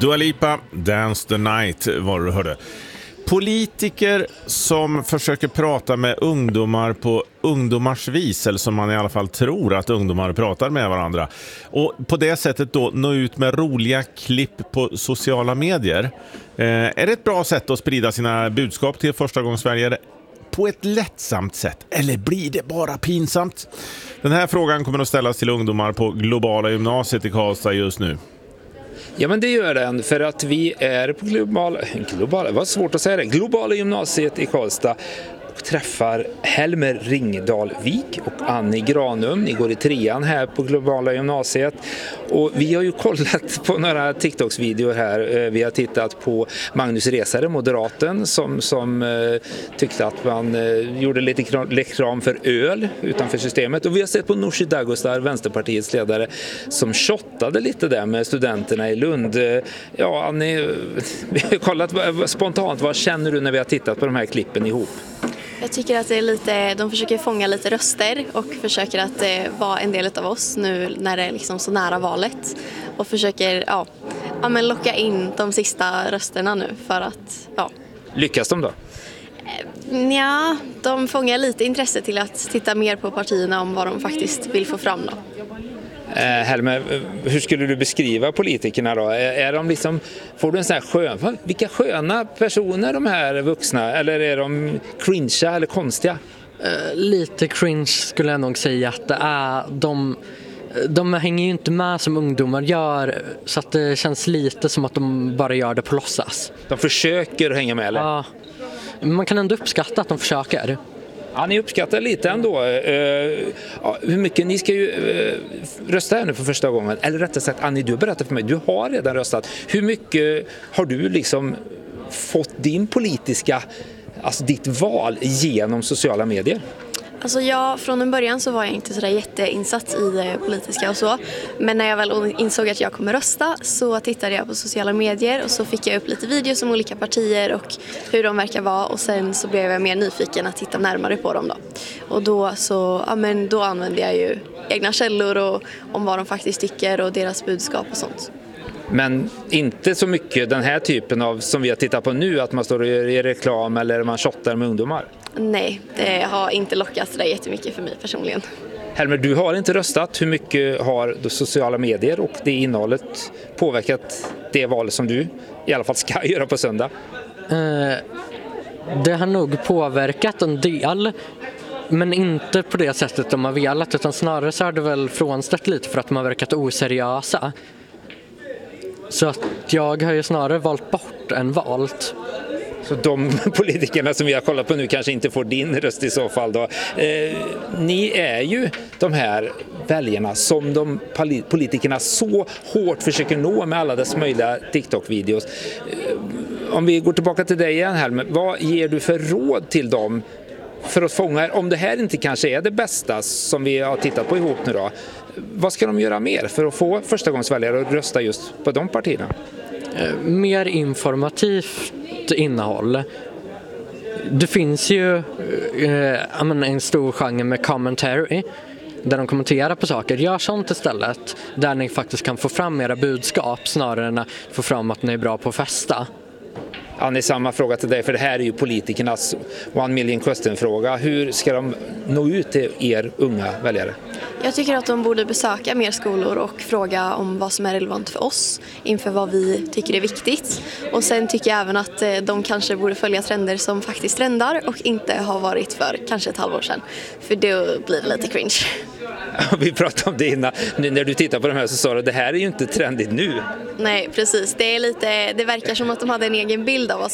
Dua Lipa, Dance the Night var du hörde. Politiker som försöker prata med ungdomar på ungdomars vis, eller som man i alla fall tror att ungdomar pratar med varandra. Och på det sättet då nå ut med roliga klipp på sociala medier. Är det ett bra sätt att sprida sina budskap till förstagångsväljare på ett lättsamt sätt? Eller blir det bara pinsamt? Den här frågan kommer att ställas till ungdomar på Globala gymnasiet i Karlstad just nu. Ja, men det gör den, för att vi är på Globala gymnasiet i Karlstad och träffar Helmer Ringdalvik och Annie Granum. Ni går i 3:an här på Globala gymnasiet. Och vi har ju kollat på några TikToks-videor här. Vi har tittat på Magnus Resare, moderaten, som tyckte att man gjorde lite reklam för öl utanför systemet. Och vi har sett på Nooshi Dadgostar, Vänsterpartiets ledare, som shottade lite där med studenterna i Lund. Ja, Annie, vi har kollat spontant. Vad känner du när vi har tittat på de här klippen ihop? Jag tycker att det är lite, de försöker fånga lite röster och försöker att vara en del av oss nu när det är liksom så nära valet. Och försöker men locka in de sista rösterna nu för att, Lyckas de då? Ja, de fångar lite intresse till att titta mer på partierna om vad de faktiskt vill få fram då. Helmer, hur skulle du beskriva politikerna då? Är de liksom, får du en sån här vilka sköna personer de här vuxna, eller är de cringe eller konstiga? Lite cringe skulle jag nog säga att det är. De hänger ju inte med som ungdomar gör, så att det känns lite som att de bara gör det på låtsas. De försöker hänga med, eller? Ja, man kan ändå uppskatta att de försöker. Ja, ni uppskattar lite ändå. Hur mycket, ni ska ju rösta här nu för första gången. Eller rättare sagt, Annie, du berättar för mig, du har redan röstat. Hur mycket har du liksom fått din politiska, alltså ditt val genom sociala medier? Alltså från en början så var jag inte sådär jätteinsatt i det politiska och så. Men när jag väl insåg att jag kommer rösta så tittade jag på sociala medier och så fick jag upp lite videos om olika partier och hur de verkar vara. Och sen så blev jag mer nyfiken att titta närmare på dem då. Och då använde jag ju egna källor och om vad de faktiskt tycker och deras budskap och sånt. Men inte så mycket den här typen av som vi har tittat på nu, att man står och gör reklam eller man shottar med ungdomar? Nej, det har inte lockat så där jättemycket för mig personligen. Helmer, du har inte röstat. Hur mycket har de sociala medier och det innehållet påverkat det val som du i alla fall ska göra på söndag? Det har nog påverkat en del, men inte på det sättet de har velat, utan snarare så har det väl frånstött lite för att de har verkat oseriösa. Så att jag har ju snarare valt bort än valt. Så de politikerna som vi har kollat på nu kanske inte får din röst i så fall då. Ni är ju de här väljarna som de politikerna så hårt försöker nå med alla dess möjliga TikTok-videos. Om vi går tillbaka till dig igen, Helmer, vad ger du för råd till dem för att fånga, om det här inte kanske är det bästa som vi har tittat på ihop nu då? Vad ska de göra mer för att få förstagångsväljare att rösta just på de partierna? Mer informativt innehåll. Det finns ju en stor genre med commentary där de kommenterar på saker. Gör sånt istället där ni faktiskt kan få fram era budskap snarare än att få fram att ni är bra på att festa. Annie, samma fråga till dig, för det här är ju politikernas 1 million question-fråga. Hur ska de nå ut till er unga väljare? Jag tycker att de borde besöka mer skolor och fråga om vad som är relevant för oss inför vad vi tycker är viktigt. Och sen tycker jag även att de kanske borde följa trender som faktiskt trendar och inte har varit för kanske ett halvår sedan. För då blir det lite cringe. Vi pratade om det innan. Nu när du tittar på de här så sa du att det här är ju inte trendigt nu. Nej, precis. Det verkar som att de hade en egen bild av oss